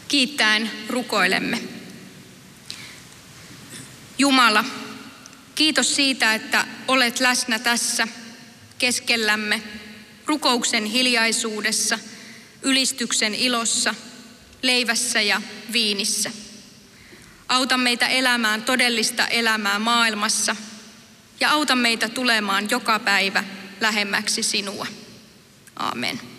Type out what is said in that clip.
Kiittäen rukoilemme. Jumala, kiitos siitä, että olet läsnä tässä keskellämme rukouksen hiljaisuudessa, ylistyksen ilossa, leivässä ja viinissä. Auta meitä elämään todellista elämää maailmassa ja auta meitä tulemaan joka päivä lähemmäksi sinua. Aamen.